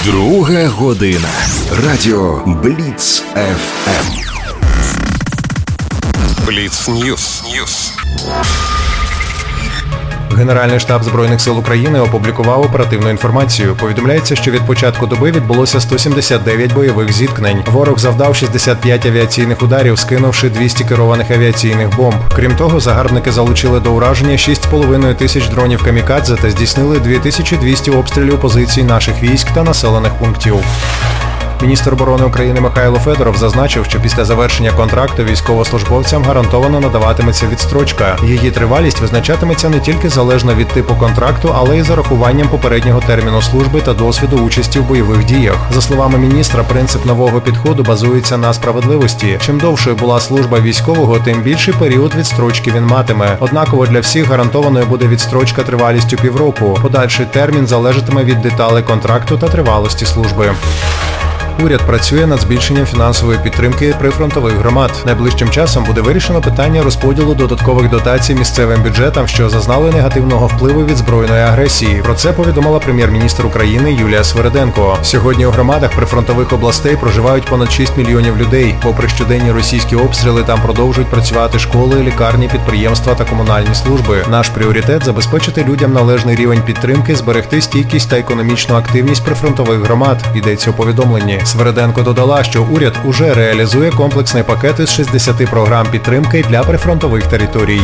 Друга година. Радіо Бліц ФМ. Бліц Ньюс. Генеральний штаб Збройних сил України опублікував оперативну інформацію. Повідомляється, що від початку доби відбулося 179 бойових зіткнень. Ворог завдав 65 авіаційних ударів, скинувши 200 керованих авіаційних бомб. Крім того, загарбники залучили до ураження 6,5 тисяч дронів камікадзе та здійснили 2200 обстрілів позицій наших військ та населених пунктів. Міністр оборони України Михайло Федоров зазначив, що після завершення контракту військовослужбовцям гарантовано надаватиметься відстрочка. Її тривалість визначатиметься не тільки залежно від типу контракту, але й за рахуванням попереднього терміну служби та досвіду участі в бойових діях. За словами міністра, принцип нового підходу базується на справедливості. Чим довшою була служба військового, тим більший період відстрочки він матиме. Однаково для всіх гарантованою буде відстрочка тривалістю півроку. Подальший термін залежатиме від деталей контракту та тривалості служби. Уряд працює над збільшенням фінансової підтримки прифронтових громад. Найближчим часом буде вирішено питання розподілу додаткових дотацій місцевим бюджетам, що зазнали негативного впливу від збройної агресії. Про це повідомила прем'єр-міністр України Юлія Свериденко. Сьогодні у громадах прифронтових областей проживають понад 6 мільйонів людей. Попри щоденні російські обстріли, там продовжують працювати школи, лікарні, підприємства та комунальні служби. Наш пріоритет – забезпечити людям належний рівень підтримки, зберегти стійкість та економічну активність прифронтових громад, йдеться у повідомленні. Свериденко додала, що уряд уже реалізує комплексний пакет із 60 програм підтримки для прифронтових територій.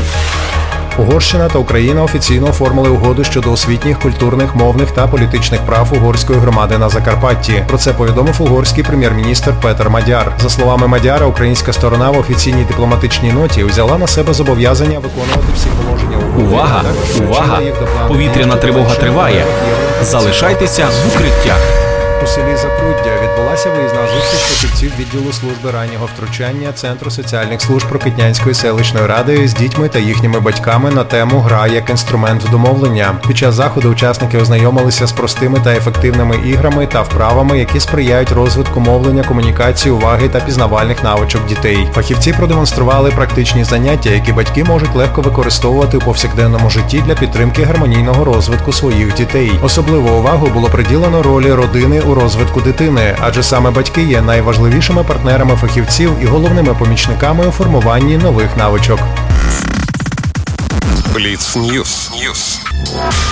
Угорщина та Україна офіційно оформили угоду щодо освітніх, культурних, мовних та політичних прав угорської громади на Закарпатті. Про це повідомив угорський прем'єр-міністр Петер Мадяр. За словами Мадяра, українська сторона в офіційній дипломатичній ноті взяла на себе зобов'язання виконувати всі положення угоди. Увага! Повітряна тривога триває. Залишайтеся в укриттях. У селі Запруддя відбулася виїзна зустріч фахівців відділу служби раннього втручання Центру соціальних служб Рокитнянської селищної ради з дітьми та їхніми батьками на тему «Гра як інструмент домовлення». Під час заходу учасники ознайомилися з простими та ефективними іграми та вправами, які сприяють розвитку мовлення, комунікації, уваги та пізнавальних навичок дітей. Фахівці продемонстрували практичні заняття, які батьки можуть легко використовувати у повсякденному житті для підтримки гармонійного розвитку своїх дітей. Особливу увагу було приділено ролі родини у розвитку дитини, адже саме батьки є найважливішими партнерами фахівців і головними помічниками у формуванні нових навичок. Бліц Ньюс.